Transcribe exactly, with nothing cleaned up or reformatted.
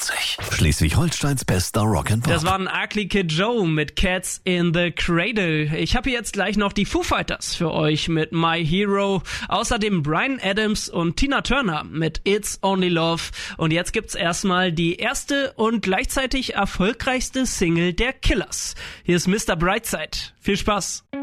achtundvierzig. Schleswig-Holsteins bester Rock'n'Pop. Das waren Ugly Kid Joe mit Cats in the Cradle. Ich habe jetzt gleich noch die Foo Fighters für euch mit My Hero. Außerdem Bryan Adams und Tina Turner mit It's Only Love. Und jetzt gibt's erstmal die erste und gleichzeitig erfolgreichste Single der Killers. Hier ist Mister Brightside. Viel Spaß.